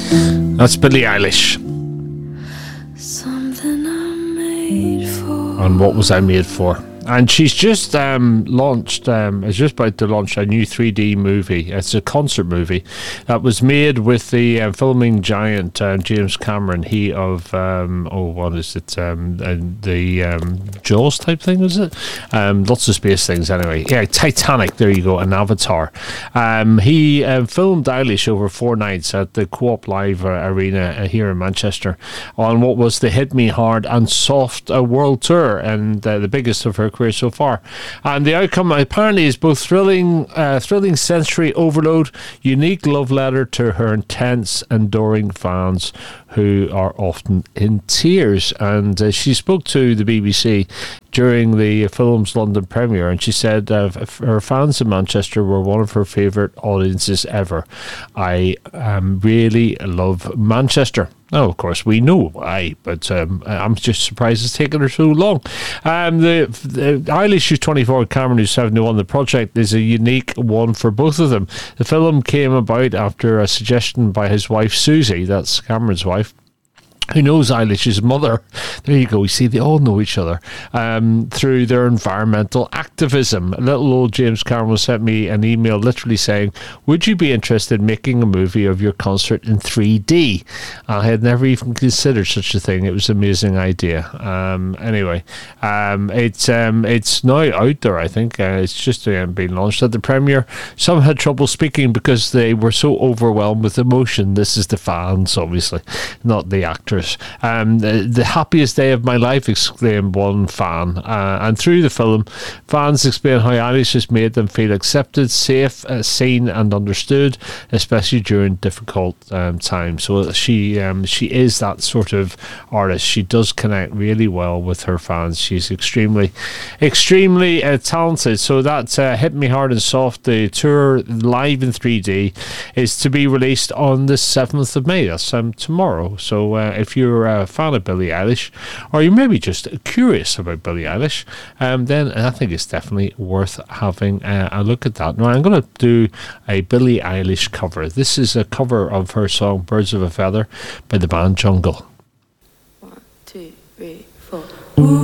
That's Billie Eilish. Something I'm made for. And What Was I Made For? And she's just launched, is just about to launch a new 3D movie. It's a concert movie that was made with the filming giant James Cameron. He of, what is it? The Jaws type thing, is it? Lots of space things anyway. Yeah, Titanic, there you go, and Avatar. He filmed Eilish over 4 nights at the Co-op Live Arena here in Manchester on what was the Hit Me Hard and Soft World Tour, and the biggest of her career so far. And the outcome apparently is both thrilling sensory overload, unique love letter to her intense, enduring fans who are often in tears. And she spoke to the BBC during the film's London premiere, and she said her fans in Manchester were one of her favourite audiences ever. I really love Manchester. Oh, of course, we know why, but I'm just surprised it's taken her so long. The Eilish, who's 24, Cameron, who's 71, the project is a unique one for both of them. The film came about after a suggestion by his wife, Susie, that's Cameron's wife, who knows Eilish's mother. There you go. You see, they all know each other through their environmental activism. Little old James Cameron sent me an email literally saying, would you be interested in making a movie of your concert in 3D? I had never even considered such a thing. It was an amazing idea. Anyway, it's now out there, I think. It's just been launched at the premiere. Some had trouble speaking because they were so overwhelmed with emotion. This is the fans, obviously, not the actors. The happiest day of my life, exclaimed one fan. And through the film, fans explain how Eilish has made them feel accepted, safe, seen and understood, especially during difficult times. So she is that sort of artist. She does connect really well with her fans. She's extremely talented. So that Hit Me Hard and Soft, the tour live in 3D, is to be released on the 7th of May. That's tomorrow. So if you're a fan of Billie Eilish, or you maybe just curious about Billie Eilish, then I think it's definitely worth having a look at that. Now, I'm going to do a Billie Eilish cover. This is a cover of her song Birds of a Feather by the band Jungle. 1, 2, 3, 4.